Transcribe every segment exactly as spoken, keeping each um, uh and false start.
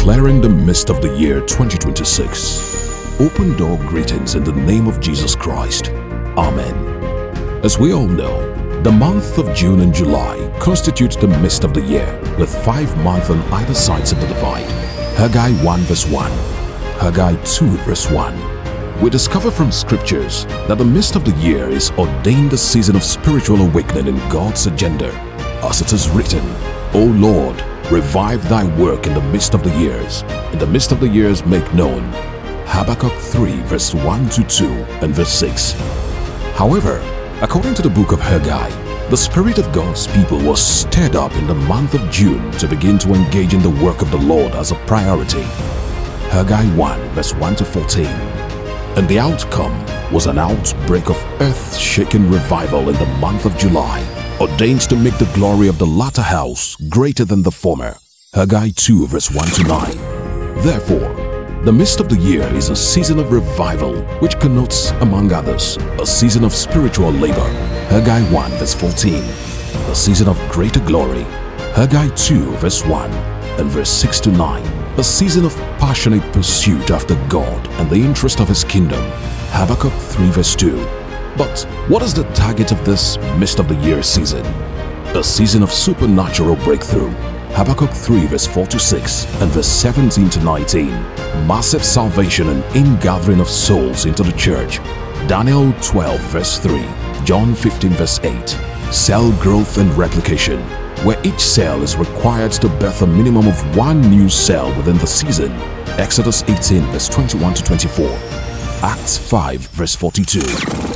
declaring the midst of the year twenty twenty-six. Open door greetings in the name of Jesus Christ. Amen. As we all know, the month of June and July constitute the midst of the year, with five months on either sides of the divide. Haggai one verse one, Haggai two verse one. We discover from scriptures that the midst of the year is ordained a season of spiritual awakening in God's agenda. As it is written, O Lord, revive thy work in the midst of the years. In the midst of the years make known. Habakkuk three verse one to two and verse six. However, according to the book of Haggai, the Spirit of God's people was stirred up in the month of June to begin to engage in the work of the Lord as a priority. Haggai one verse one to fourteen. And the outcome was an outbreak of earth-shaking revival in the month of July, ordained to make the glory of the latter house greater than the former. Haggai two verse one to nine. Therefore, the midst of the year is a season of revival, which connotes, among others, a season of spiritual labor. Haggai one verse fourteen. A season of greater glory. Haggai two verse one and verse six to nine. A season of passionate pursuit after God and the interest of His kingdom. Habakkuk three verse two. But what is the target of this midst of the year season? A season of supernatural breakthrough. Habakkuk three verse four to six and verse seventeen to nineteen. Massive salvation and ingathering of souls into the church. Daniel twelve verse three. John fifteen verse eight. Cell growth and replication, where each cell is required to birth a minimum of one new cell within the season. Exodus eighteen verse twenty-one to twenty-four. Acts five verse forty-two.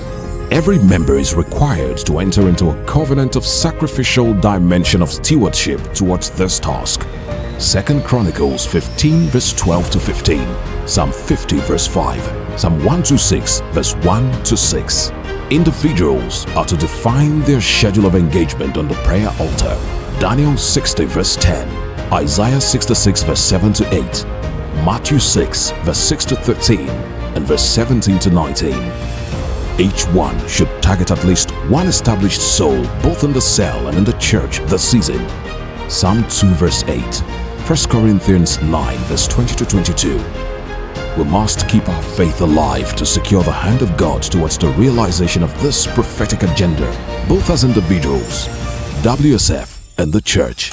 Every member is required to enter into a covenant of sacrificial dimension of stewardship towards this task. Second Chronicles fifteen verse twelve to fifteen. Psalm fifty verse five. Psalm one twenty-six verse one to six. Individuals are to define their schedule of engagement on the prayer altar. Daniel sixty verse ten. Isaiah sixty-six verse seven to eight. Matthew six verse six to thirteen and verse seventeen to nineteen. Each one should target at least one established soul both in the cell and in the church this season. Psalm two verse eight. First Corinthians nine verse twenty to twenty-two. We must keep our faith alive to secure the hand of God towards the realization of this prophetic agenda, both as individuals, W S F, and the church.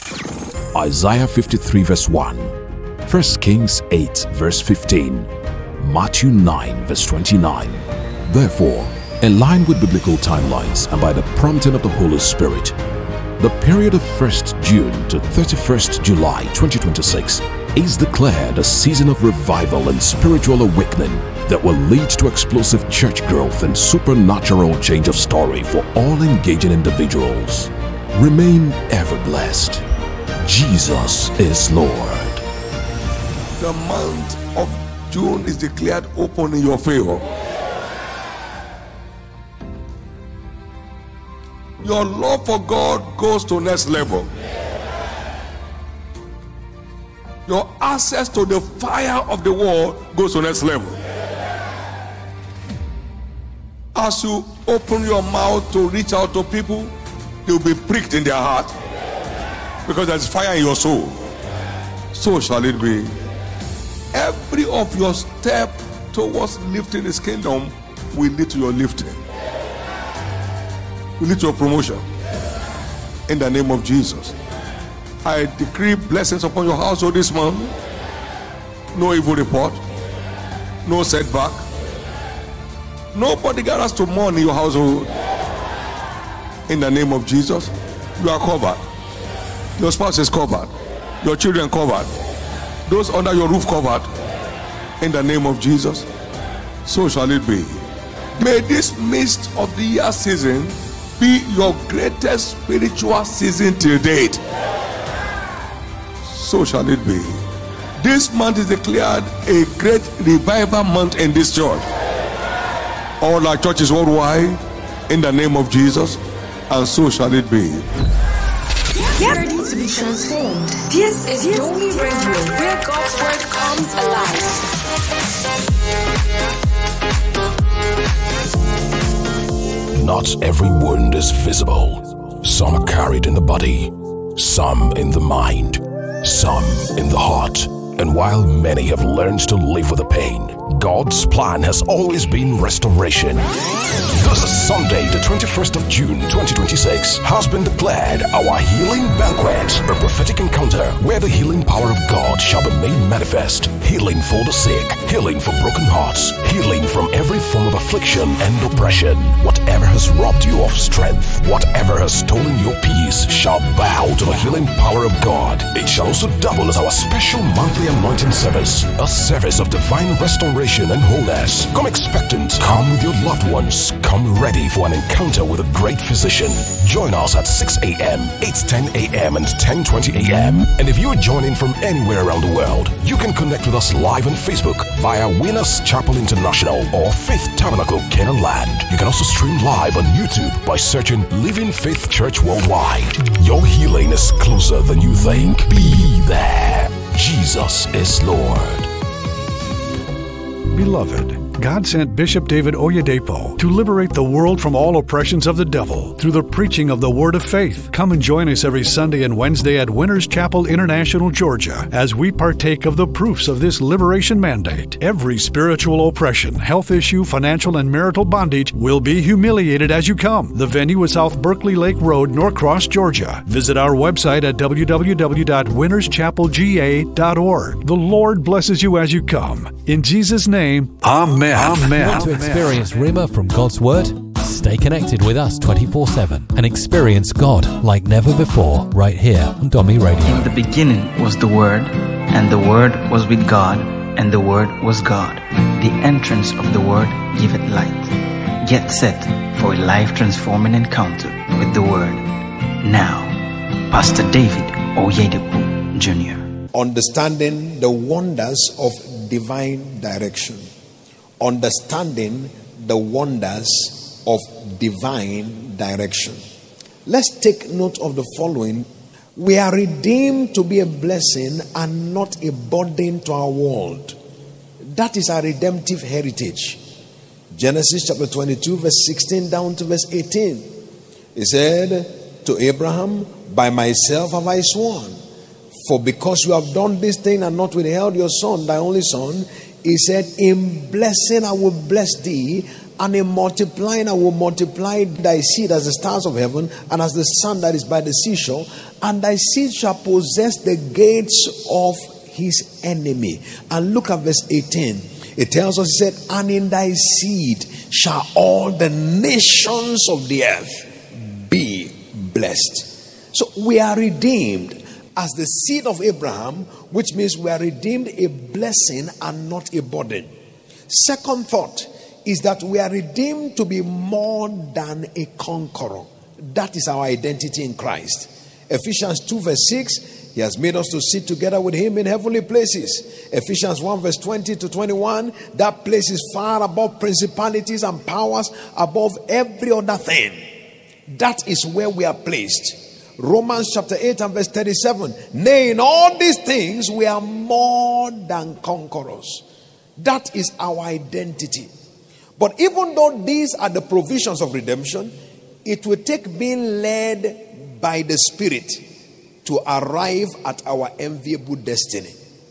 Isaiah fifty-three verse one. First Kings eight verse fifteen. Matthew nine verse twenty-nine. Therefore, in line with biblical timelines and by the prompting of the Holy Spirit, the period of first June to thirty-first July twenty twenty-six is declared a season of revival and spiritual awakening that will lead to explosive church growth and supernatural change of story for all engaging individuals. Remain ever blessed. Jesus is Lord. The month of June is declared open in your favor. Your love for God goes to next level. Your access to the fire of the world goes to next level. As you open your mouth to reach out to people, they'll be pricked in their heart because there's fire in your soul. So shall it be. Every of your step towards lifting His kingdom will lead to your lifting. Will lead to a promotion. In the name of Jesus. I decree blessings upon your household this month. No evil report. No setback. Nobody gathers to mourn in your household. In the name of Jesus, you are covered. Your spouse is covered. Your children covered. Those under your roof covered. In the name of Jesus, so shall it be. May this midst of the year season be your greatest spiritual season till date. So shall it be. This month is declared a great revival month in this church. All our churches worldwide, in the name of Jesus, and so shall it be. Get ready to be transformed. This is Domi Radio, where God's word comes alive. Not every wound is visible. Some are carried in the body, some in the mind, some in the heart, and And while many have learned to live with the pain, God's plan has always been restoration. This Sunday, the twenty-first of June, twenty twenty-six, has been declared our healing banquet, a prophetic encounter where the healing power of God shall be made manifest. Healing for the sick, healing for broken hearts, healing from every form of affliction and oppression. Whatever has robbed you of strength, whatever has stolen your peace, shall bow to the healing power of God. It shall also double as our special monthly anointing service, a service of divine restoration and wholeness. Come expectant, come with your loved ones, come ready for an encounter with a great physician. Join us at six a.m., eight ten a.m. and ten twenty a.m. And if you are joining from anywhere around the world, you can connect with us live on Facebook via Winners Chapel International or Faith Tabernacle Canaan Land. You can also stream live on YouTube by searching Living Faith Church Worldwide. Your healing is closer than you think. Be there. Jesus is Lord. Beloved, God sent Bishop David Oyedepo to liberate the world from all oppressions of the devil through the preaching of the Word of Faith. Come and join us every Sunday and Wednesday at Winners Chapel International, Georgia, as we partake of the proofs of this liberation mandate. Every spiritual oppression, health issue, financial and marital bondage will be humiliated as you come. The venue is South Berkeley Lake Road, Norcross, Georgia. Visit our website at w w w dot winners chapel g a dot org. The Lord blesses you as you come. In Jesus' name, Amen. Amen. Want to experience Rhema from God's Word? Stay connected with us twenty-four seven and experience God like never before right here on Domi Radio. In the beginning was the Word, and the Word was with God, and the Word was God. The entrance of the Word giveth light. Get set for a life-transforming encounter with the Word. Now, Pastor David Oyedepo Junior Understanding the wonders of divine direction. Understanding the wonders of divine direction. Let's take note of the following. We are redeemed to be a blessing and not a burden to our world. That is our redemptive heritage. Genesis chapter twenty-two, verse sixteen down to verse eighteen. He said to Abraham, by myself have I sworn, for because you have done this thing and not withheld your son, thy only son, he said, in blessing I will bless thee, and in multiplying I will multiply thy seed as the stars of heaven, and as the sun that is by the seashore, and thy seed shall possess the gates of his enemy. And look at verse eighteen. It tells us, he said, and in thy seed shall all the nations of the earth be blessed. So we are redeemed as the seed of Abraham, which means we are redeemed a blessing and not a burden. Second thought is that we are redeemed to be more than a conqueror. That is our identity in Christ. Ephesians two verse six, he has made us to sit together with him in heavenly places. Ephesians one verse twenty to twenty-one, that place is far above principalities and powers, above every other thing. That is where we are placed. Romans chapter eight and verse thirty-seven. Nay, in all these things we are more than conquerors. That is our identity. But even though these are the provisions of redemption, it will take being led by the Spirit to arrive at our enviable destiny.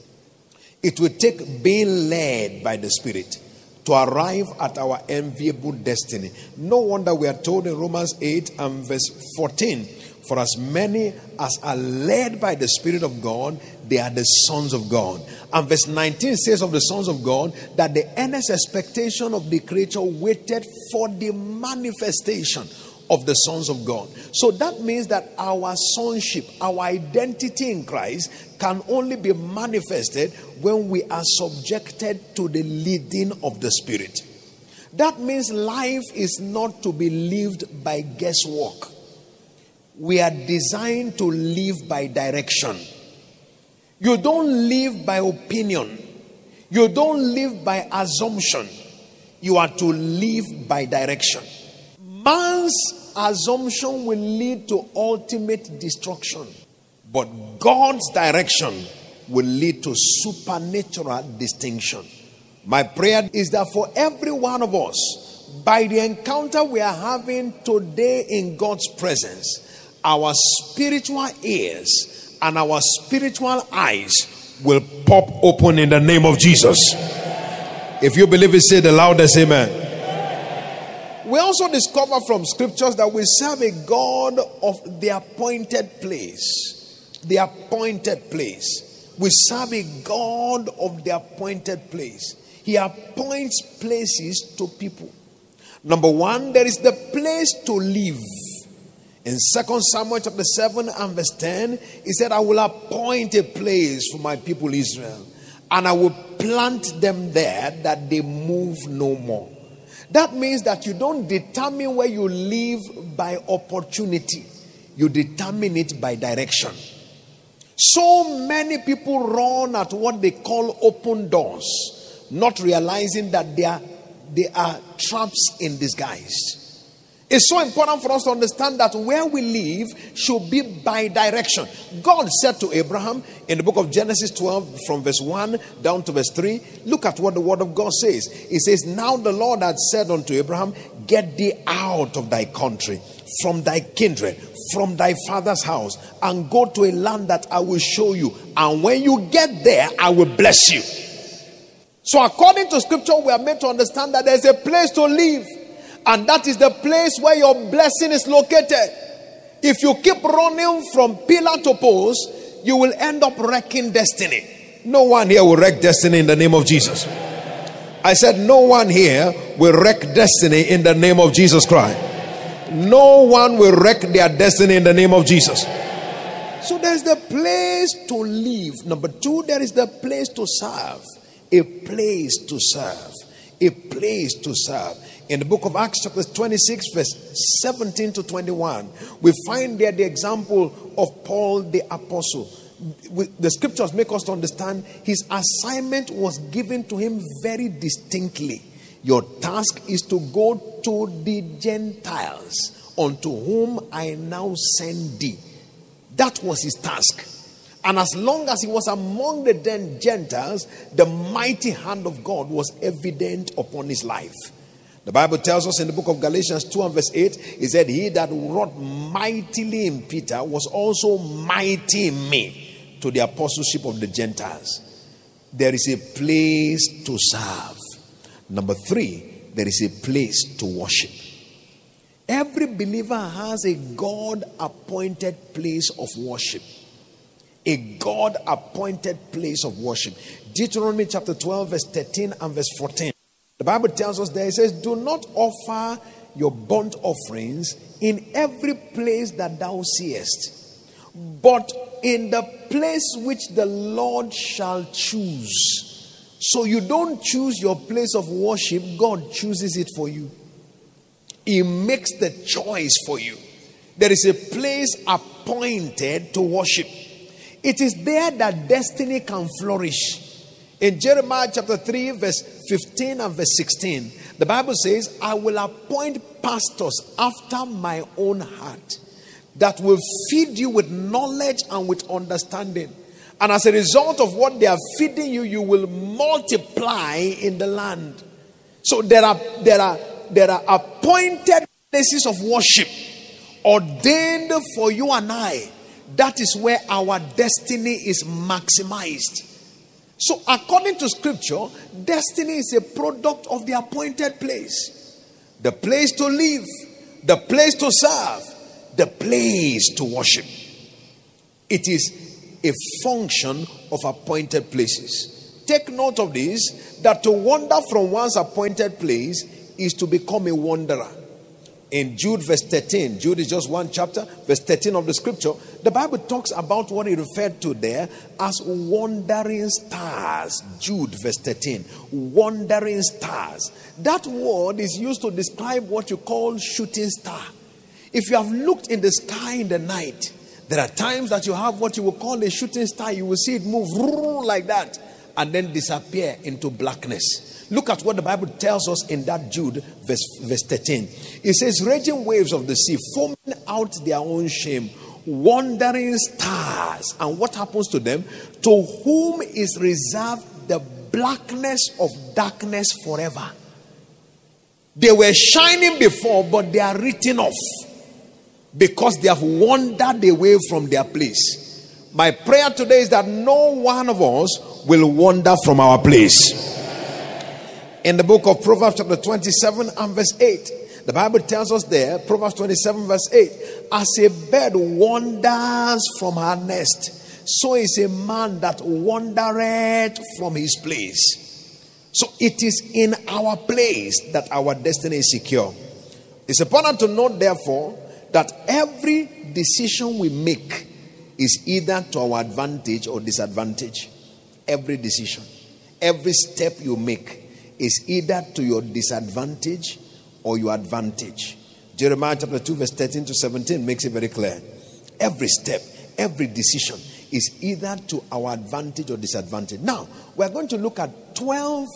It will take being led by the Spirit to arrive at our enviable destiny. No wonder we are told in Romans eight and verse fourteen, for as many as are led by the Spirit of God, they are the sons of God. And verse nineteen says of the sons of God that the earnest expectation of the creature waited for the manifestation of the sons of God. So that means that our sonship, our identity in Christ can only be manifested when we are subjected to the leading of the Spirit. That means life is not to be lived by guesswork. We are designed to live by direction. You don't live by opinion. You don't live by assumption. You are to live by direction. Man's assumption will lead to ultimate destruction, but God's direction will lead to supernatural distinction. My prayer is that for every one of us, by the encounter we are having today in God's presence, our spiritual ears and our spiritual eyes will pop open in the name of Jesus. If you believe it, say the loudest amen. We also discover from scriptures that we serve a God of the appointed place. The appointed place. We serve a God of the appointed place. He appoints places to people. Number one, there is the place to live. In Second Samuel chapter seven and verse ten, he said, I will appoint a place for my people Israel, and I will plant them there that they move no more. That means that you don't determine where you live by opportunity. You determine it by direction. So many people run at what they call open doors, not realizing that they are, they are traps in disguise. It's so important for us to understand that where we live should be by direction. God said to Abraham in the book of Genesis twelve from verse one down to verse three, look at what the word of God says. It says, now the Lord had said unto Abraham, get thee out of thy country, from thy kindred, from thy father's house, and go to a land that I will show you. And when you get there, I will bless you. So according to scripture, we are made to understand that there's a place to live. And that is the place where your blessing is located. If you keep running from pillar to post, you will end up wrecking destiny. No one here will wreck destiny in the name of Jesus. I said no one here will wreck destiny in the name of Jesus Christ. No one will wreck their destiny in the name of Jesus. So there's the place to live. Number two, there is the place to serve. A place to serve. A place to serve. In the book of Acts chapter twenty-six verse seventeen to twenty-one, we find there the example of Paul the apostle. The scriptures make us to understand his assignment was given to him very distinctly. Your task is to go to the Gentiles, unto whom I now send thee. That was his task. And as long as he was among the Gentiles, the mighty hand of God was evident upon his life. The Bible tells us in the book of Galatians two and verse eight, it said, he that wrought mightily in Peter was also mighty in me to the apostleship of the Gentiles. There is a place to serve. Number three, there is a place to worship. Every believer has a God-appointed place of worship. A God-appointed place of worship. Deuteronomy chapter twelve verse thirteen and verse fourteen. The Bible tells us there, it says, do not offer your burnt offerings in every place that thou seest, but in the place which the Lord shall choose. So you don't choose your place of worship, God chooses it for you. He makes the choice for you. There is a place appointed to worship. It is there that destiny can flourish. In Jeremiah chapter three verse fifteen and verse sixteen, the Bible says, I will appoint pastors after my own heart that will feed you with knowledge and with understanding. And as a result of what they are feeding you, you will multiply in the land. So there are there are there are appointed places of worship ordained for you and I. That is where our destiny is maximized. So according to scripture, destiny is a product of the appointed place. The place to live, the place to serve, the place to worship. It is a function of appointed places. Take note of this, that to wander from one's appointed place is to become a wanderer. In Jude verse thirteen, Jude is just one chapter, verse thirteen of the scripture, the Bible talks about what he referred to there as wandering stars. Jude verse thirteen, wandering stars. That word is used to describe what you call shooting star. If you have looked in the sky in the night, there are times that you have what you will call a shooting star. You will see it move like that and then disappear into blackness. Look at what the Bible tells us in that Jude verse, verse thirteen. It says, raging waves of the sea, foaming out their own shame, wandering stars. And what happens to them? To whom is reserved the blackness of darkness forever. They were shining before, but they are written off because they have wandered away from their place. My prayer today is that no one of us will wander from our place. In the book of Proverbs chapter twenty-seven and verse eight, the Bible tells us there, Proverbs twenty-seven verse eight, as a bird wanders from her nest, so is a man that wandereth from his place. So it is in our place that our destiny is secure. It's important to note, therefore, that every decision we make is either to our advantage or disadvantage. Every decision, every step you make is either to your disadvantage or your advantage. Jeremiah chapter two verse thirteen to seventeen makes it very clear. Every step, every decision is either to our advantage or disadvantage. Now, we're going to look at twelve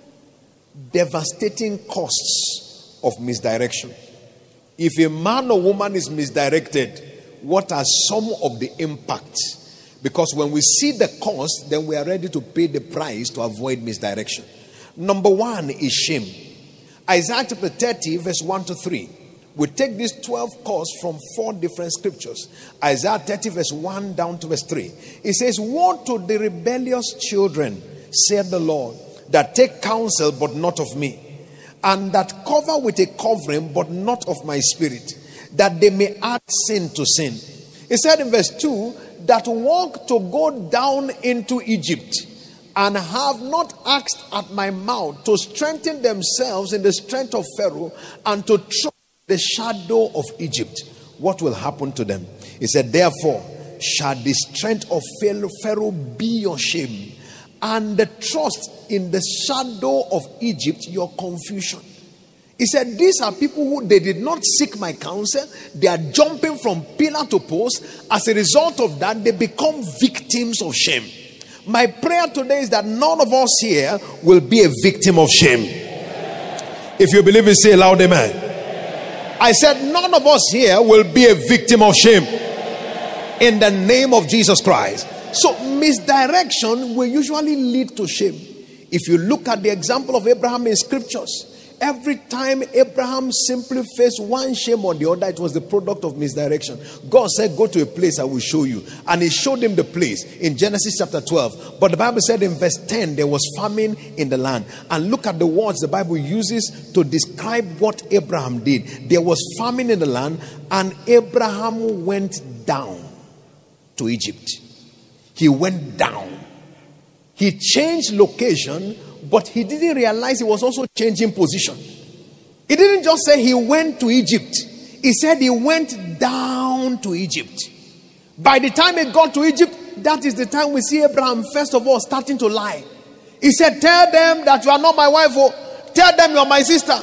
devastating costs of misdirection. If a man or woman is misdirected, what are some of the impacts? Because when we see the cost, then we are ready to pay the price to avoid misdirection. Number one is shame. Isaiah chapter thirty verse one to three. We take these twelve costs from four different scriptures. Isaiah thirty verse one down to verse three. It says, woe to the rebellious children, said the Lord, that take counsel but not of me, and that cover with a covering but not of my spirit, that they may add sin to sin. He said in verse two, that walk to go down into Egypt, and have not asked at my mouth to strengthen themselves in the strength of Pharaoh, and to trust the shadow of Egypt. What will happen to them? He said, therefore shall the strength of Pharaoh be your shame, and the trust in the shadow of Egypt your confusion. He said, these are people who they did not seek my counsel. They are jumping from pillar to post. As a result of that, they become victims of shame. My prayer today is that none of us here will be a victim of shame. If you believe it, say loud amen. I said none of us here will be a victim of shame. In the name of Jesus Christ. So misdirection will usually lead to shame. If you look at the example of Abraham in scriptures, every time Abraham simply faced one shame or the other, it was the product of misdirection. God said, go to a place I will show you. And he showed him the place in Genesis chapter twelve. But the Bible said in verse ten, there was famine in the land. And look at the words the Bible uses to describe what Abraham did. There was famine in the land, and Abraham went down to Egypt. He went down. He changed location, but he didn't realize he was also changing position. He didn't just say he went to Egypt. He said he went down to Egypt. By the time he got to Egypt, that is the time we see Abraham, first of all, starting to lie. He said, tell them that you are not my wife. Or tell them you are my sister.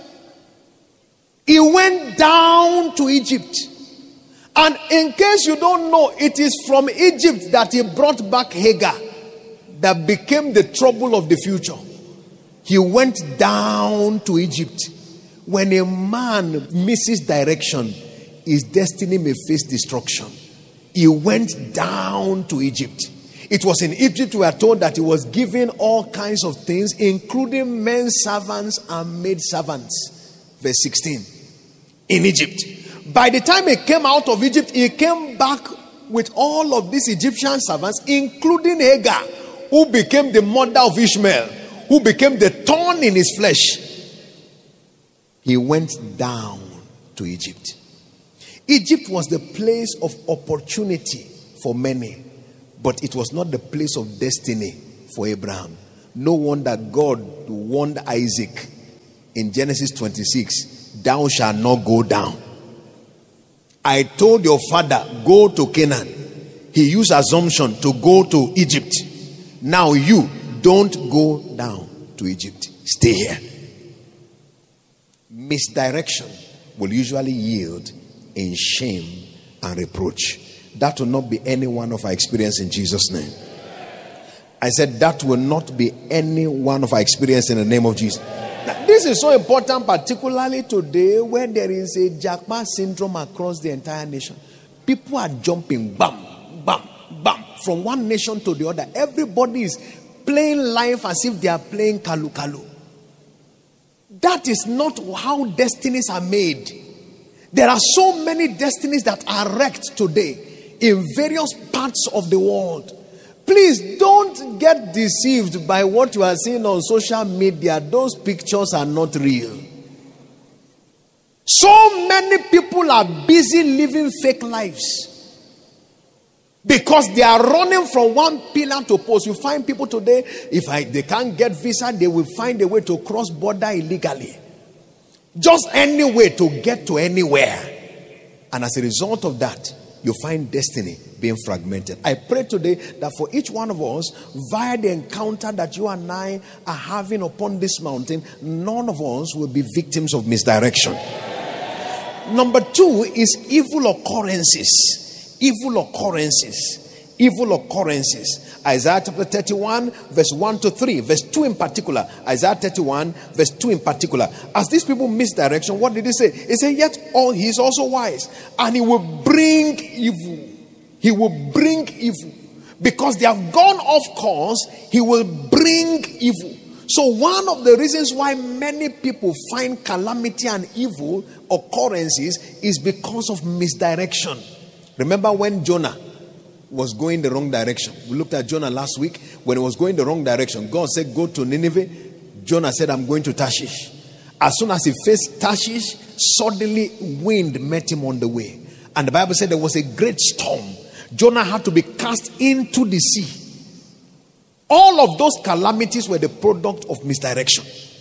He went down to Egypt. And in case you don't know, it is from Egypt that he brought back Hagar, that became the trouble of the future. He went down to Egypt. When a man misses direction, his destiny may face destruction. He went down to Egypt. It was in Egypt we are told that he was given all kinds of things, including men servants and maid servants. Verse sixteen. In Egypt. By the time he came out of Egypt, he came back with all of these Egyptian servants, including Hagar, who became the mother of Ishmael, who became the thorn in his flesh. He went down to Egypt. Egypt was the place of opportunity for many, but it was not the place of destiny for Abraham. No wonder God warned Isaac in Genesis twenty-six, thou shalt not go down. I told your father, go to Canaan. He used assumption to go to Egypt. Now you don't go down to Egypt. Stay here. Misdirection will usually yield in shame and reproach. That will not be any one of our experience in Jesus' name. I said that will not be any one of our experience in the name of Jesus. Now, this is so important, particularly today when there is a Jackpot syndrome across the entire nation. People are jumping, bam, bam, bam, from one nation to the other. Everybody is playing life as if they are playing kalu kalu. That is not how destinies are made. There are so many destinies that are wrecked today. in various parts of the world. Please don't get deceived by what you are seeing on social media. Those pictures are not real. So many people are busy living fake lives because they are running from one pillar to post. You find people today, if I, they can't get visa, they will find a way to cross border illegally. Just any way to get to anywhere. And as a result of that, you find destiny being fragmented. I pray today that for each one of us, via the encounter that you and I are having upon this mountain, none of us will be victims of misdirection. Number two is evil occurrences. Evil occurrences. Evil occurrences. Isaiah chapter thirty-one, verse one to three. Verse two in particular. Isaiah thirty-one, verse two in particular. As these people misdirection, what did he say? He said, yet all he is also wise, and he will bring evil. He will bring evil. Because they have gone off course, he will bring evil. So one of the reasons why many people find calamity and evil occurrences is because of misdirection. Remember when Jonah was going the wrong direction? We looked at Jonah last week. When he was going the wrong direction, God said, go to Nineveh. Jonah said, I'm going to Tarshish. As soon as he faced Tarshish, suddenly wind met him on the way. And the Bible said there was a great storm. Jonah had to be cast into the sea. All of those calamities were the product of misdirection.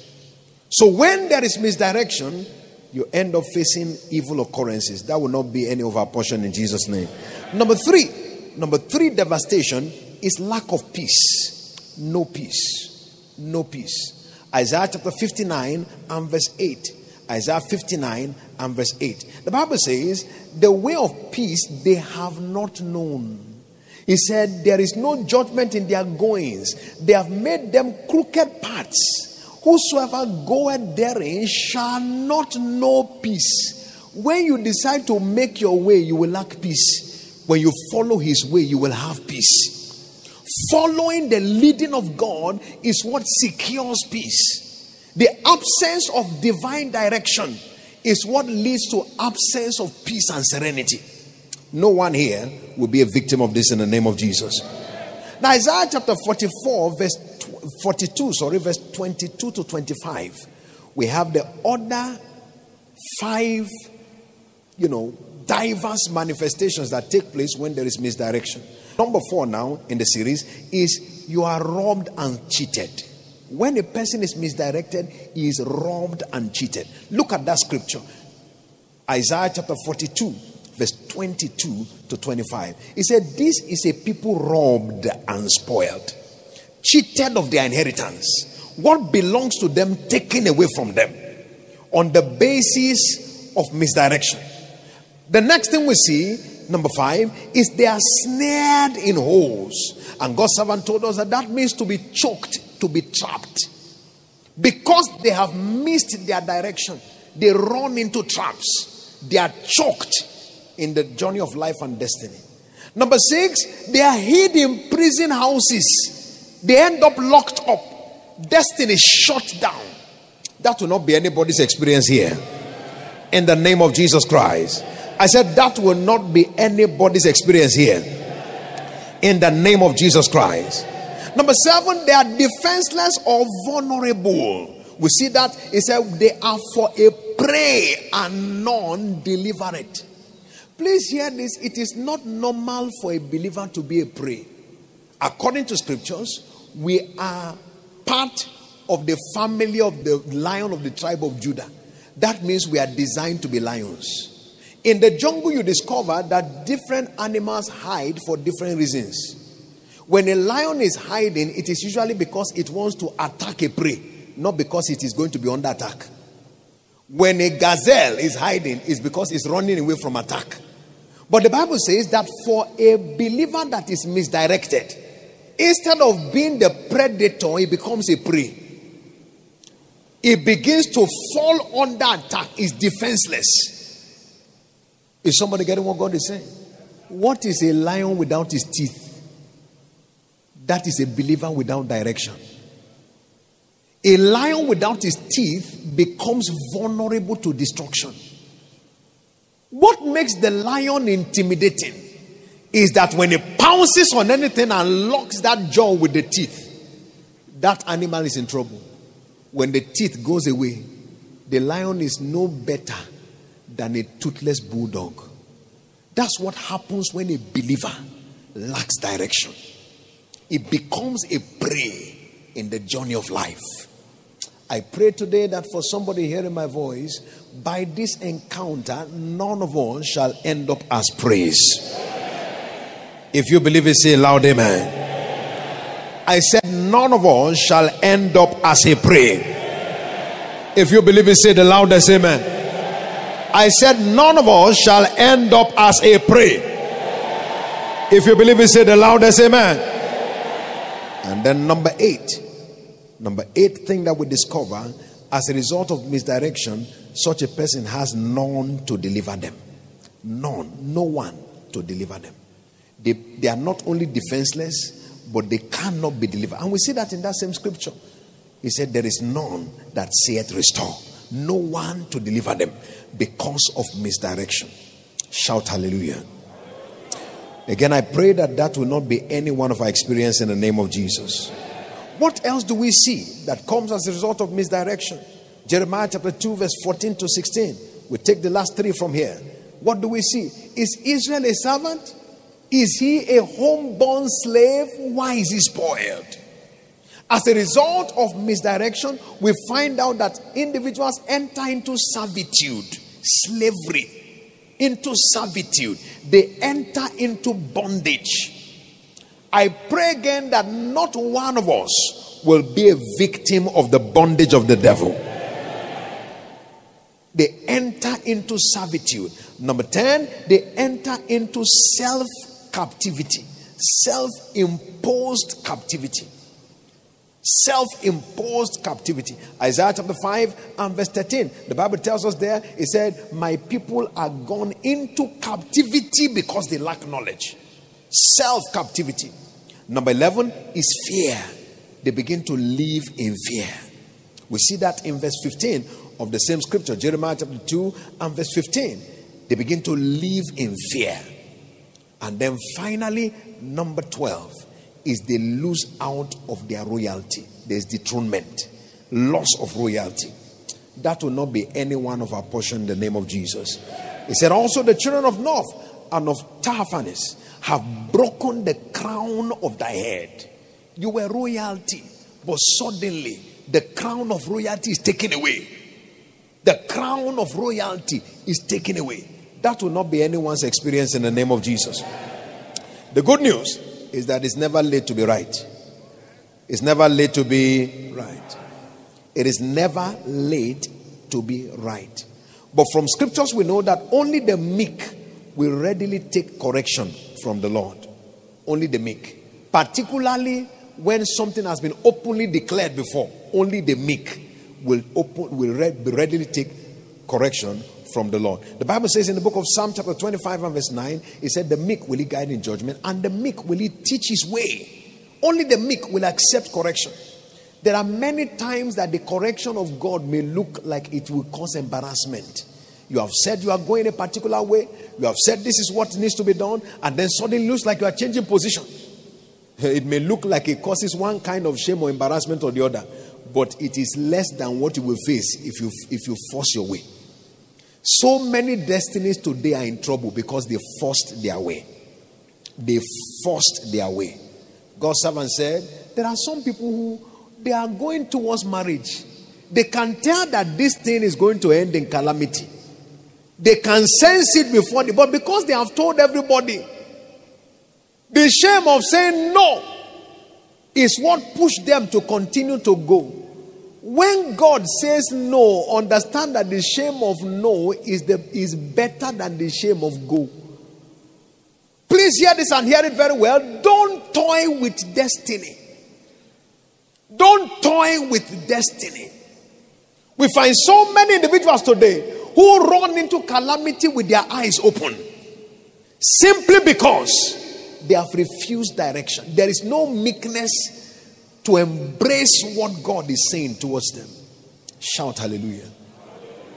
So when there is misdirection, you end up facing evil occurrences. That will not be any of our portion in Jesus' name. Number three, number three devastation is lack of peace. No peace. No peace. Isaiah chapter fifty-nine and verse eight. Isaiah fifty-nine and verse eight. The Bible says, the way of peace they have not known. He said, there is no judgment in their goings. They have made them crooked paths. Whosoever goeth therein shall not know peace. When you decide to make your way, you will lack peace. When you follow his way, you will have peace. Following the leading of God is what secures peace. The absence of divine direction is what leads to absence of peace and serenity. No one here will be a victim of this in the name of Jesus. Now Isaiah chapter forty-four, verse forty-two, sorry, verse twenty-two to twenty-five. We have the other five, you know, diverse manifestations that take place when there is misdirection. Number four now in the series is you are robbed and cheated. When a person is misdirected, he is robbed and cheated. Look at that scripture. Isaiah chapter forty-two, verse twenty-two to twenty-five. He said, this is a people robbed and spoiled, cheated of their inheritance. What belongs to them taken away from them on the basis of misdirection. The next thing we see, number five, is they are snared in holes. And God's servant told us that that means to be choked, to be trapped. Because they have missed their direction, they run into traps. They are choked in the journey of life and destiny. Number six, they are hid in prison houses. They end up locked up. Destiny shut down. That will not be anybody's experience here. In the name of Jesus Christ. I said that will not be anybody's experience here. In the name of Jesus Christ. Number seven, they are defenseless or vulnerable. We see that it said they are for a prey and none deliver it. Please hear this. It is not normal for a believer to be a prey. According to scriptures, we are part of the family of the lion of the tribe of Judah. That means we are designed to be lions. In the jungle, you discover that different animals hide for different reasons. When a lion is hiding, it is usually because it wants to attack a prey, not because it is going to be under attack. When a gazelle is hiding, it's because it's running away from attack. But the Bible says that for a believer that is misdirected, instead of being the predator, he becomes a prey. He begins to fall under attack. He's defenseless. Is somebody getting what God is saying? What is a lion without his teeth? That is a believer without direction. A lion without his teeth becomes vulnerable to destruction. What makes the lion intimidating is that when it pounces on anything and locks that jaw with the teeth, that animal is in trouble. When the teeth goes away, the lion is no better than a toothless bulldog. That's what happens when a believer lacks direction. It becomes a prey in the journey of life. I pray today that for somebody hearing my voice, by this encounter, none of us shall end up as praise. If you believe it, say loud amen. I said none of us shall end up as a prey. If you believe it, say the loudest amen. I said none of us shall end up as a prey. If you believe it, say the loudest amen. And then number eight. Number eight thing that we discover, as a result of misdirection, such a person has none to deliver them. None. No one to deliver them. They, they are not only defenseless, but they cannot be delivered. And we see that in that same scripture. He said, there is none that saith restore. No one to deliver them because of misdirection. Shout hallelujah. Again, I pray that that will not be any one of our experience in the name of Jesus. What else do we see that comes as a result of misdirection? Jeremiah chapter two verse fourteen to sixteen. We take the last three from here. What do we see? Is Israel a servant? Is he a homeborn slave? Why is he spoiled? As a result of misdirection, we find out that individuals enter into servitude, slavery, into servitude. They enter into bondage. I pray again that not one of us will be a victim of the bondage of the devil. They enter into servitude. Number ten, they enter into self-captivity. Self-imposed captivity. Self-imposed captivity. Isaiah chapter five and verse thirteen. The Bible tells us there, it said, my people are gone into captivity because they lack knowledge. Self-captivity. Number eleven is fear. They begin to live in fear. We see that in verse fifteen of the same scripture, Jeremiah chapter two and verse fifteen. They begin to live in fear. And then finally, number twelve is they lose out of their royalty. There's dethronement, loss of royalty. That will not be any one of our portion in the name of Jesus. He said also the children of North and of Tahaphanes have broken the crown of thy head. You were royalty, but suddenly the crown of royalty is taken away. The crown of royalty is taken away. That will not be anyone's experience in the name of Jesus. The good news is that it's never late to be right. It's never late to be right. It is never late to be right. But from scriptures we know that only the meek will readily take correction from the Lord. Only the meek. Particularly when something has been openly declared before. Only the meek will open will re- readily take correction from the Lord. The Bible says in the book of Psalm chapter twenty-five and verse nine, it said the meek will he guide in judgment, and the meek will he teach his way. Only the meek will accept correction. There are many times that the correction of God may look like it will cause embarrassment. You have said you are going a particular way. You have said this is what needs to be done, and then suddenly it looks like you are changing position. It may look like it causes one kind of shame or embarrassment or the other, but it is less than what you will face if you if you force your way. So many destinies today are in trouble because they forced their way. They forced their way. God's servant said, there are some people who they are going towards marriage. They can tell that this thing is going to end in calamity. They can sense it before, the, but because they have told everybody, the shame of saying no is what pushed them to continue to go. When God says no, understand that the shame of no is, the, is better than the shame of go. Please hear this and hear it very well. Don't toy with destiny. Don't toy with destiny. We find so many individuals today who run into calamity with their eyes open. Simply because they have refused direction. There is no meekness to embrace what God is saying towards them. Shout hallelujah.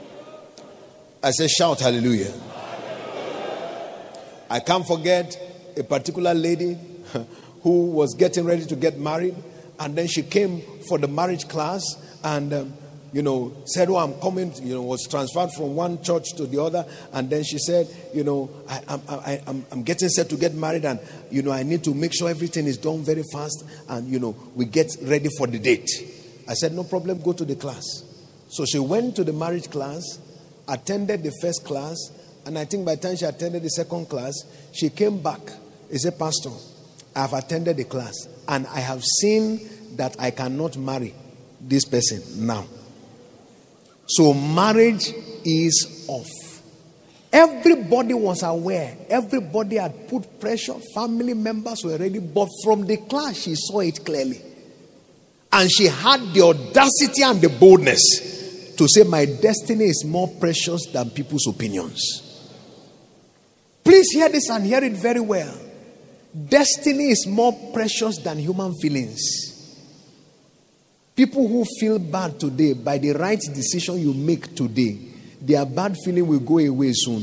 I say shout hallelujah. I can't forget a particular lady who was getting ready to get married, and then she came for the marriage class and um, you know, said, oh, I'm coming, you know, was transferred from one church to the other. And then she said, you know, I, I'm, I, I'm, I'm getting set to get married, and, you know, I need to make sure everything is done very fast, and, you know, we get ready for the date. I said, no problem, go to the class. So she went to the marriage class, attended the first class, and I think by the time she attended the second class, she came back. She said, Pastor, I have attended the class, and I have seen that I cannot marry this person now. So marriage is off. Everybody was aware. Everybody had put pressure. Family members were ready. But from the class, she saw it clearly. And she had the audacity and the boldness to say, my destiny is more precious than people's opinions. Please hear this and hear it very well. Destiny is more precious than human feelings. People who feel bad today, by the right decision you make today, their bad feeling will go away soon.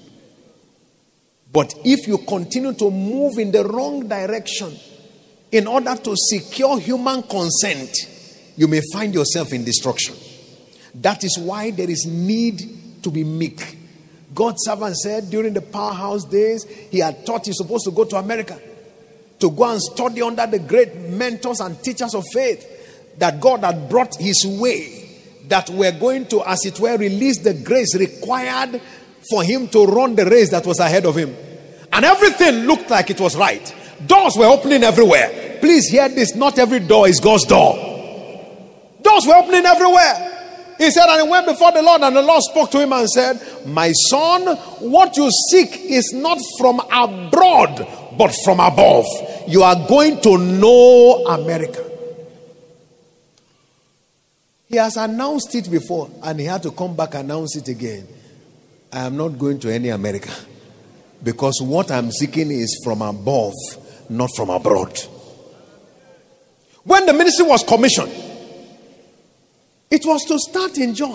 But if you continue to move in the wrong direction in order to secure human consent, you may find yourself in destruction. That is why there is need to be meek. God's servant said during the powerhouse days, he had thought he's supposed to go to America to go and study under the great mentors and teachers of faith that God had brought his way, that we're going to, as it were, release the grace required for him to run the race that was ahead of him. And everything looked like it was right. Doors were opening everywhere. Please hear this, not every door is God's door. Doors were opening everywhere. He said, and he went before the Lord, and the Lord spoke to him and said, my son, what you seek is not from abroad, but from above. You are going to know America. He has announced it before, and he had to come back and announce it again. I am not going to any America, because what I'm seeking is from above, not from abroad. When the ministry was commissioned, it was to start in Jos.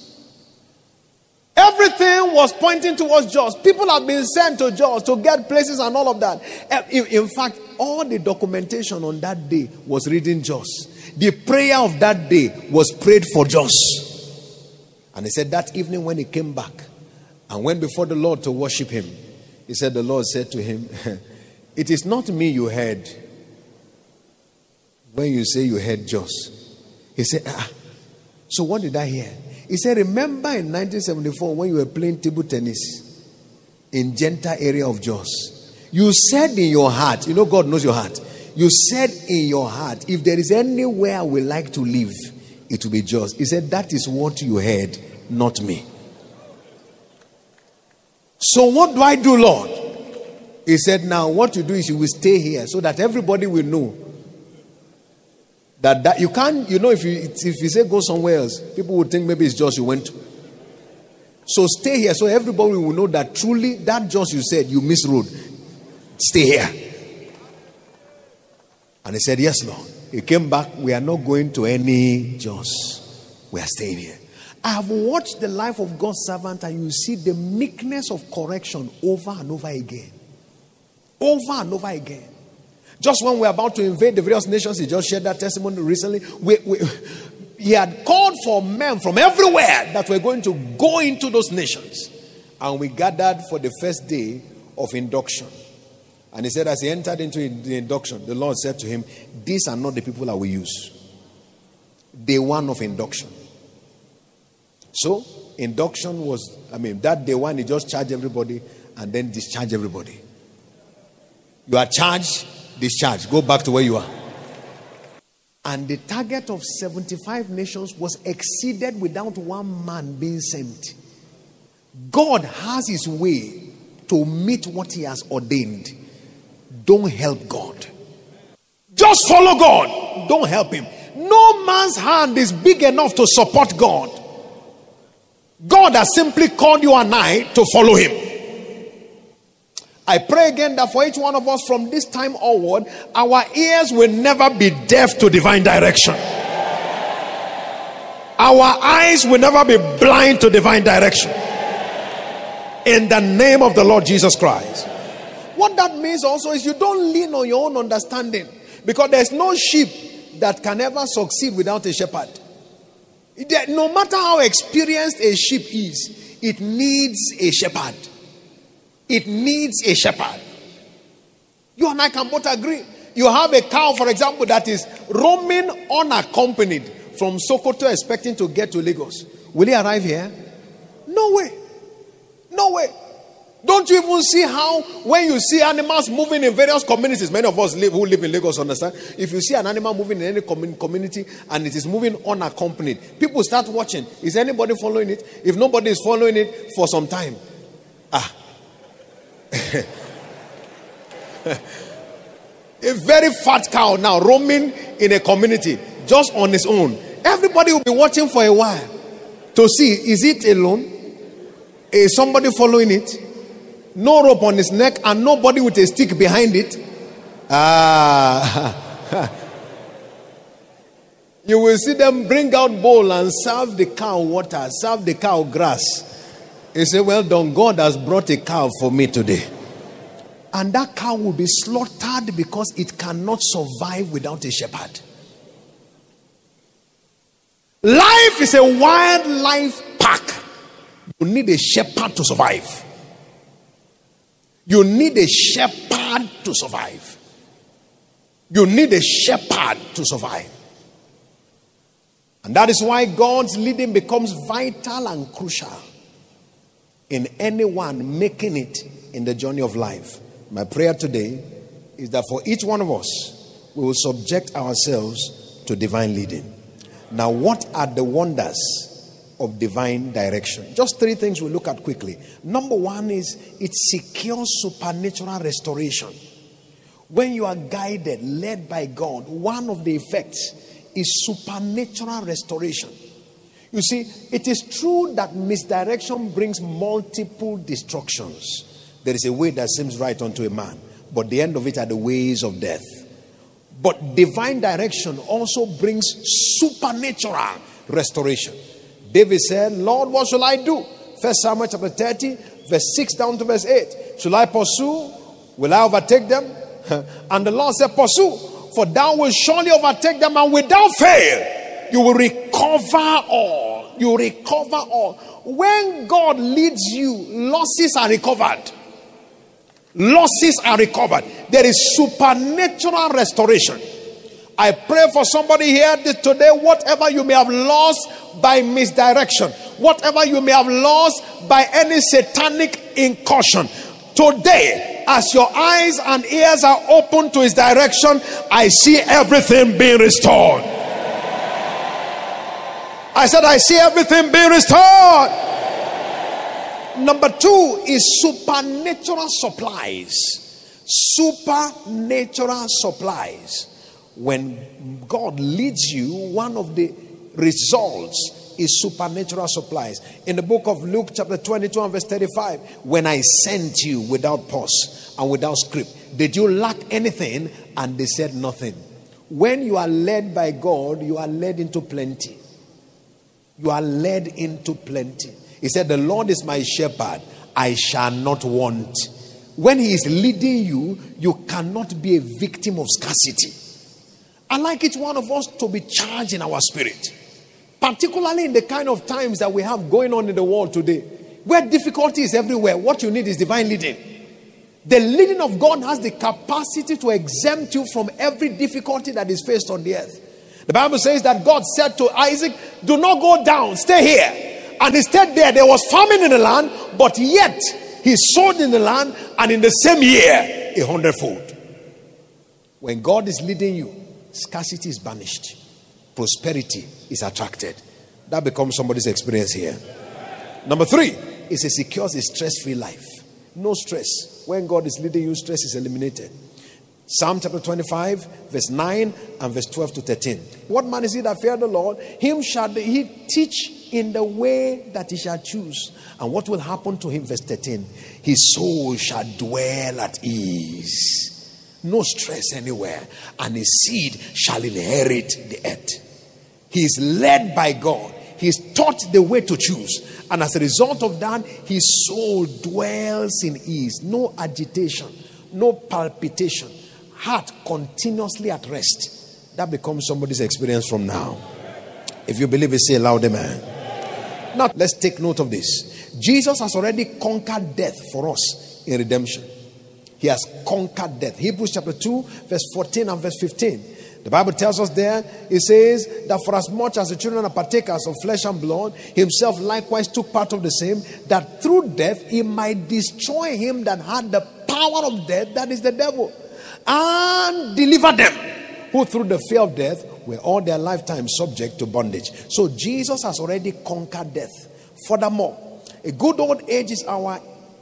Everything was pointing towards Jos. People have been sent to Jos to get places and all of that. In fact, all the documentation on that day was reading Jos. The prayer of that day was prayed for Jos. And he said that evening when he came back and went before the Lord to worship him, he said, the Lord said to him, it is not me you heard when you say you heard Jos. He said, ah, so what did I hear? He said, remember in nineteen seventy-four when you were playing table tennis in Genta area of Jos, you said in your heart, you know God knows your heart, you said in your heart, if there is anywhere I would like to live, it will be Jos. He said, that is what you heard, not me. So what do I do, Lord? He said, now what you do is you will stay here so that everybody will know that, that you can't, you know, if you if you say go somewhere else, people will think maybe it's Jos you went to. So stay here so everybody will know that truly that Jos you said you misroad. Stay here. And he said, yes, Lord. He came back. We are not going to any Jos. We are staying here. I have watched the life of God's servant, and you see the meekness of correction over and over again. Over and over again. Just when we're about to invade the various nations, he just shared that testimony recently. We, we, he had called for men from everywhere that were going to go into those nations. And we gathered for the first day of induction. And he said, as he entered into the induction, the Lord said to him, these are not the people I will use. Day one of induction. So, induction was, I mean, that day one, he just charged everybody and then discharged everybody. You are charged, discharged. Go back to where you are. And the target of seventy-five nations was exceeded without one man being sent. God has his way to meet what he has ordained. Don't help God. Just follow God. Don't help him. No man's hand is big enough to support God. God has simply called you and I to follow him. I pray again that for each one of us from this time onward, our ears will never be deaf to divine direction. Our eyes will never be blind to divine direction. In the name of the Lord Jesus Christ. What that means also is you don't lean on your own understanding, because there's no sheep that can ever succeed without a shepherd. No matter how experienced a sheep is, it needs a shepherd. It needs a shepherd. You and I can both agree. You have a cow, for example, that is roaming unaccompanied from Sokoto expecting to get to Lagos. Will he arrive here? No way. No way. Don't you even see how when you see animals moving in various communities, many of us live, who live in Lagos understand, if you see an animal moving in any community and it is moving unaccompanied, people start watching. Is anybody following it? If nobody is following it for some time, ah. A very fat cow now roaming in a community just on its own. Everybody will be watching for a while to see, is it alone? Is somebody following it? No rope on his neck and nobody with a stick behind it. Ah. You will see them bring out bowl and serve the cow water, serve the cow grass. You say, well done, God has brought a cow for me today. And that cow will be slaughtered because it cannot survive without a shepherd. Life is a wildlife pack. You need a shepherd to survive. You need a shepherd to survive. You need a shepherd to survive. And that is why God's leading becomes vital and crucial in anyone making it in the journey of life. My prayer today is that for each one of us, we will subject ourselves to divine leading. Now, what are the wonders of divine direction? Just three things we'll look at quickly. Number one is it secures supernatural restoration. When you are guided, led by God, one of the effects is supernatural restoration. You see, it is true that misdirection brings multiple destructions. There is a way that seems right unto a man, but the end of it are the ways of death. But divine direction also brings supernatural restoration. David said, Lord, what shall I do? First Samuel chapter thirty, verse six down to verse eight. Shall I pursue? Will I overtake them? And the Lord said, pursue, for thou wilt surely overtake them, and without fail, you will recover all. You recover all. When God leads you, losses are recovered. Losses are recovered. There is supernatural restoration. I pray for somebody here today, whatever you may have lost by misdirection, whatever you may have lost by any satanic incursion, today, as your eyes and ears are open to his direction, I see everything being restored. I said, I see everything being restored. Number two is supernatural supplies. Supernatural supplies. When God leads you, one of the results is supernatural supplies. In the book of Luke chapter twenty-two and verse thirty-five, when I sent you without pause and without script, did you lack anything? And they said nothing. When you are led by God, you are led into plenty. You are led into plenty. He said, the Lord is my shepherd, I shall not want. When he is leading you, you cannot be a victim of scarcity. I like each one of us to be charged in our spirit, particularly in the kind of times that we have going on in the world today, where difficulty is everywhere. What you need is divine leading. The leading of God has the capacity to exempt you from every difficulty that is faced on the earth. The Bible says that God said to Isaac, do not go down, stay here. And he stayed there. There was famine in the land, but yet he sowed in the land, and in the same year, a hundredfold. When God is leading you, scarcity is banished, prosperity is attracted. That becomes somebody's experience here. Number three is it secures a stress-free life. No stress. When God is leading you, stress is eliminated. Psalm chapter twenty-five, verse nine and verse twelve to thirteen. What man is he that fear the Lord? Him shall he teach in the way that he shall choose. And what will happen to him? Verse thirteen. His soul shall dwell at ease. No stress anywhere. And his seed shall inherit the earth. He is led by God. He is taught the way to choose. And as a result of that, his soul dwells in ease. No agitation. no palpitation, heart continuously at rest. That becomes somebody's experience from now. If you believe it, say loud amen. Now, let's take note of this. Jesus has already conquered death for us in redemption. He has conquered death. Hebrews chapter two, verse fourteen and verse fifteen. The Bible tells us there, it says that for as much as the children are partakers of flesh and blood, himself likewise took part of the same, that through death he might destroy him that had the power of death, that is the devil, and deliver them who through the fear of death were all their lifetime subject to bondage. So Jesus has already conquered death. Furthermore, a good old age is our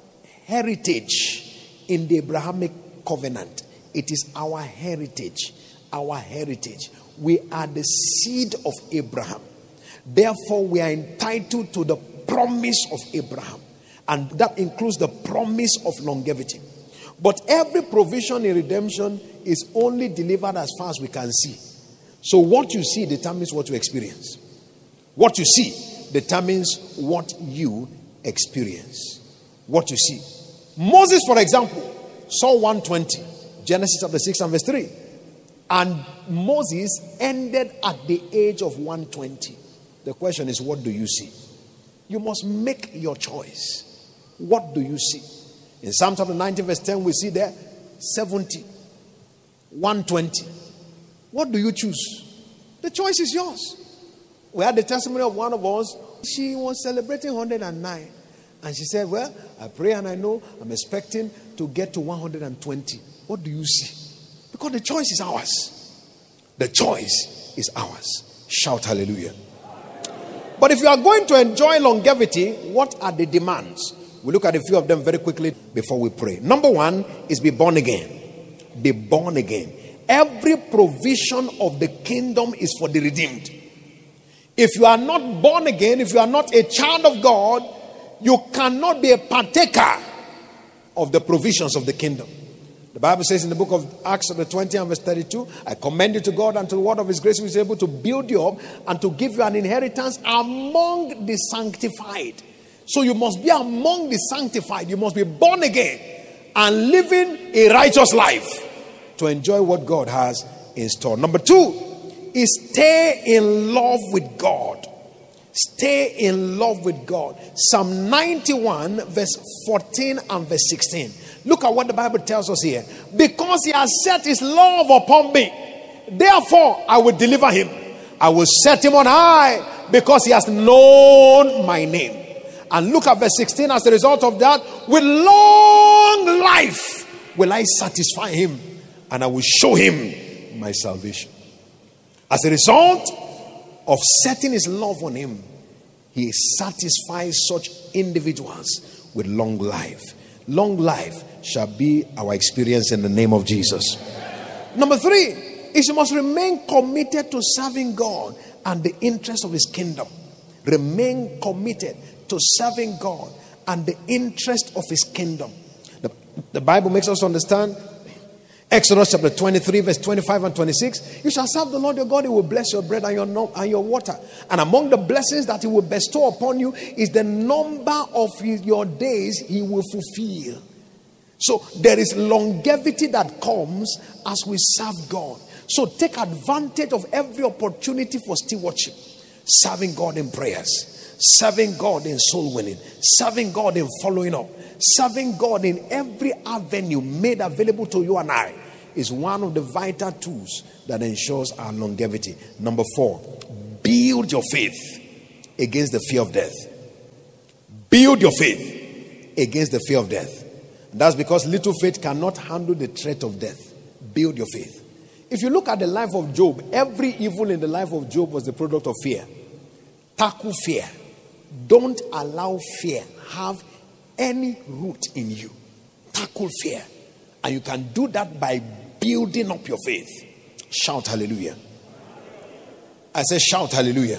heritage in the Abrahamic covenant. It is our heritage. Our heritage. We are the seed of Abraham. Therefore, we are entitled to the promise of Abraham. And that includes the promise of longevity. But every provision in redemption is only delivered as far as we can see. So what you see determines what you experience. What you see determines what you experience. What you see. Moses, for example, saw one twenty. Genesis chapter six and verse three. And Moses ended at the age of one twenty. The question is, what do you see? You must make your choice. What do you see? In Psalm chapter nineteen verse ten, we see there seventy, one twenty. What do you choose? The choice is yours. We had the testimony of one of us. She was celebrating one hundred nine. And she said, well, I pray and I know I'm expecting to get to one hundred twenty. What do you see? Because the choice is ours. The choice is ours. Shout hallelujah. But if you are going to enjoy longevity, what are the demands? We look at a few of them very quickly before we pray. Number one is be born again. Be born again. Every provision of the kingdom is for the redeemed. If you are not born again, if you are not a child of God, you cannot be a partaker of the provisions of the kingdom. The Bible says in the book of Acts chapter twenty and verse thirty-two, I commend you to God and to the word of his grace, which is able to build you up and to give you an inheritance among the sanctified. So you must be among the sanctified. You must be born again and living a righteous life to enjoy what God has in store. Number two is stay in love with God. Stay in love with God. Psalm ninety-one verse fourteen and verse sixteen. Look at what the Bible tells us here. Because he has set his love upon me, therefore I will deliver him. I will set him on high because he has known my name. And look at verse sixteen. As a result of that, with long life will I satisfy him, and I will show him my salvation. As a result of setting his love on him, he satisfies such individuals with long life. Long life shall be our experience in the name of Jesus. Number three is you must remain committed to serving God and the interest of his kingdom. Remain committed to serving God and the interest of his kingdom. The, the Bible makes us understand. Exodus chapter twenty-three verse twenty-five and twenty-six. You shall serve the Lord your God. He will bless your bread and your, no, and your water. And among the blessings that he will bestow upon you is the number of his, your days he will fulfill. So there is longevity that comes as we serve God. So take advantage of every opportunity for stewardship. Serving God in prayers. Serving God in soul winning. Serving God in following up. Serving God in every avenue made available to you and I is one of the vital tools that ensures our longevity. Number four, build your faith against the fear of death. Build your faith against the fear of death. And that's because little faith cannot handle the threat of death. Build your faith. If you look at the life of Job, every evil in the life of Job was the product of fear. Tackle fear. Don't allow fear have any root in you. Tackle fear. And you can do that by building up your faith. Shout hallelujah. I say shout hallelujah.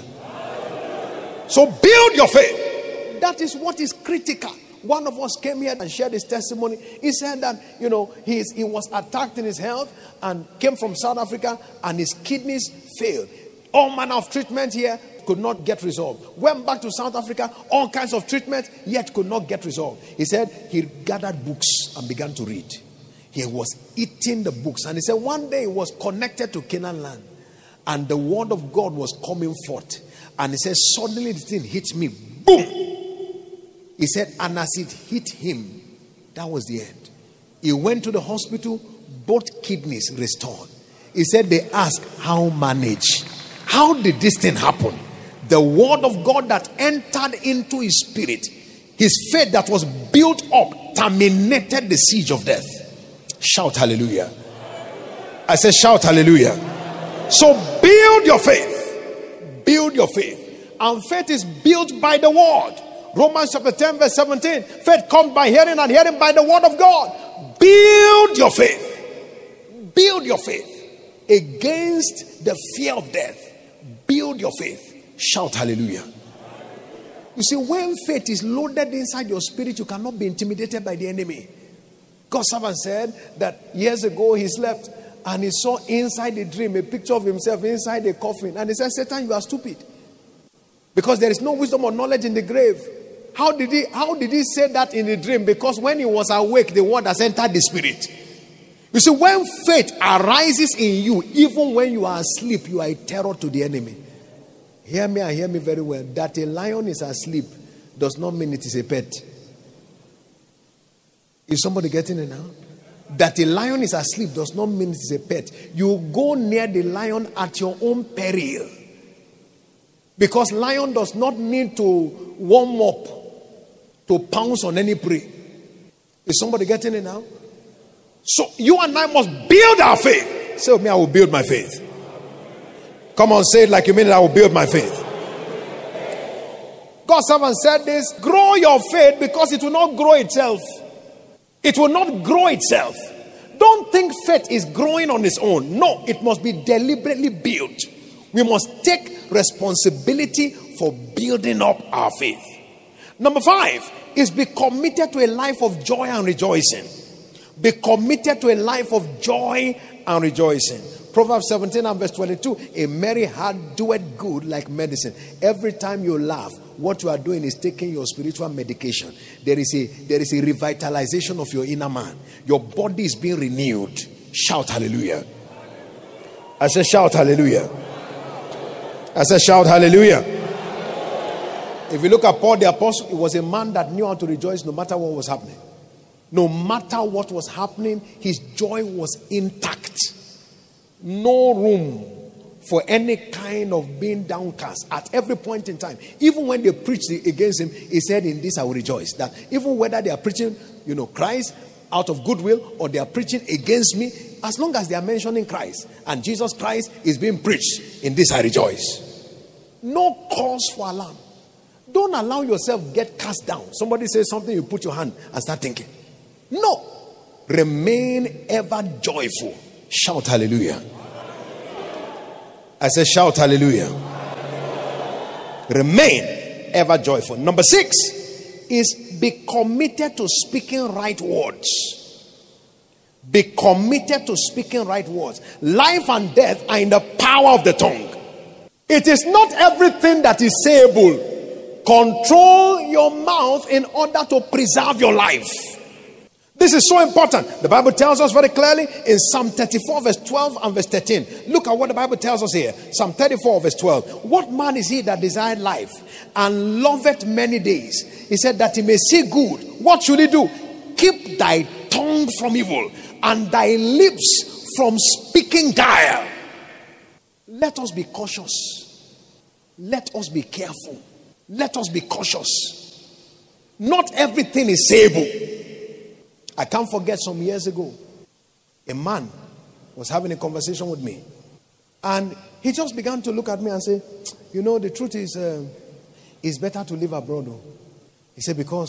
So build your faith. That is what is critical. One of us came here and shared his testimony. He said that, you know, he, is, he was attacked in his health and came from South Africa and his kidneys failed. All manner of treatment here could not get resolved. Went back to South Africa, all kinds of treatment, yet could not get resolved. He said he gathered books and began to read. he was eating the books. And he said one day he was connected to Canaan land, and the word of God was coming forth. And he said suddenly the thing hit me. Boom! He said, and as it hit him, that was the end. He went to the hospital, both kidneys restored. He said they asked, how manage? How did this thing happen? The word of God that entered into his spirit, his faith that was built up, terminated the siege of death. Shout hallelujah. I said shout hallelujah. So build your faith. Build your faith. And faith is built by the word. Romans chapter ten verse seventeen. Faith comes by hearing, and hearing by the word of God. Build your faith. Build your faith. Against the fear of death. Build your faith. Shout hallelujah. You see, when faith is loaded inside your spirit, you cannot be intimidated by the enemy. God's servant said that years ago he slept and he saw inside the dream a picture of himself inside a coffin. And he said, Satan, you are stupid. Because there is no wisdom or knowledge in the grave. How did he, how did he say that in the dream? Because when he was awake, the word has entered the spirit. You see, when faith arises in you, even when you are asleep, you are a terror to the enemy. Hear me and hear me very well. That a lion is asleep does not mean it is a pet. Is somebody getting it now? That a lion is asleep does not mean it is a pet. You go near the lion at your own peril. Because lion does not need to warm up to pounce on any prey. Is somebody getting it now? So you and I must build our faith. Say with me, I will build my faith. Come on, say it like you mean it. I will build my faith. God's servant said this. Grow your faith, because it will not grow itself. It will not grow itself. Don't think faith is growing on its own. No, it must be deliberately built. We must take responsibility for building up our faith. Number five is be committed to a life of joy and rejoicing. Be committed to a life of joy and rejoicing. Proverbs seventeen and verse twenty-two. A merry heart doeth good like medicine. Every time you laugh, what you are doing is taking your spiritual medication. There is a there is a revitalization of your inner man. Your body is being renewed. Shout hallelujah. I said shout hallelujah. I said shout hallelujah. If you look at Paul the apostle, he was a man that knew how to rejoice no matter what was happening. No matter what was happening, his joy was intact. No room for any kind of being downcast at every point in time. Even when they preached against him, he said, in this I will rejoice. That even whether they are preaching, you know, Christ out of goodwill, or they are preaching against me, as long as they are mentioning Christ and Jesus Christ is being preached, in this I rejoice. No cause for alarm. Don't allow yourself get cast down. Somebody says something, you put your hand and start thinking. No. Remain ever joyful. Shout hallelujah. I said shout hallelujah. Remain ever joyful. Number six is be committed to speaking right words. Be committed to speaking right words. Life and death are in the power of the tongue. It is not everything that is sayable. Control your mouth in order to preserve your life. This is so important. The Bible tells us very clearly in Psalm thirty-four verse twelve and verse thirteen. Look at what the Bible tells us here. Psalm thirty-four verse twelve. What man is he that desired life and loveth many days? He said that he may see good. What should he do? Keep thy tongue from evil and thy lips from speaking guile. Let us be cautious. Let us be careful. Let us be cautious. Not everything is sayable. I can't forget some years ago, a man was having a conversation with me, and he just began to look at me and say, you know, the truth is, uh, it's better to live abroad. He said, because